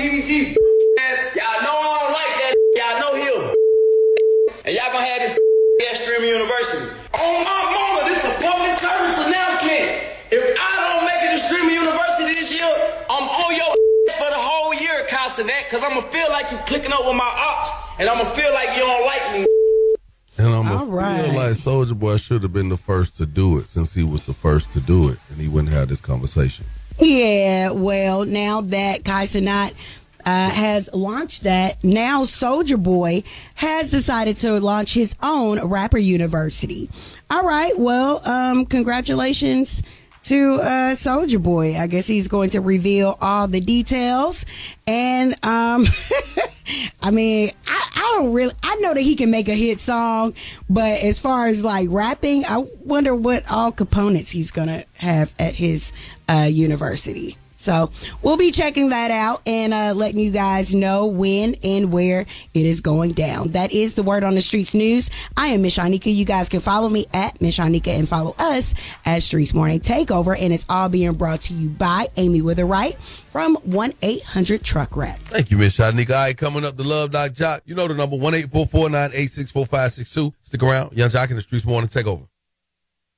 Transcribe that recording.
BBG. Y'all know I don't like that. Y'all know him. And y'all gonna have this at Streamer University. On my mama, this is a public service announcement. If I don't make it to Streamer University this year, I'm on your for the whole year, Casanet, because I'm gonna feel like you clicking up with my ops, and I'm gonna feel like you don't like me. And I'm going to feel like Soulja Boy should have been the first to do it, since he was the first to do it, and he wouldn't have this conversation. Yeah, well, now that Kai Cenat has launched that, now Soulja Boy has decided to launch his own rapper university. All right, well, congratulations to Soulja Boy. I guess he's going to reveal all the details. And I mean, I know that he can make a hit song, but as far as like rapping, I wonder what all components he's gonna have at his university. So we'll be checking that out and letting you guys know when and where it is going down. That is the Word on the Streets news. I am Miss Shanika. You guys can follow me at Miss Shanika and follow us at Streets Morning Takeover. And it's all being brought to you by Amy Witherwright from 1-800-TRUCK-RAP. Thank you, Miss Shanika. All right, coming up, the Love Doc Jock. You know the number, 1-844-986-4562. Stick around. Young Jock in the Streets Morning Takeover.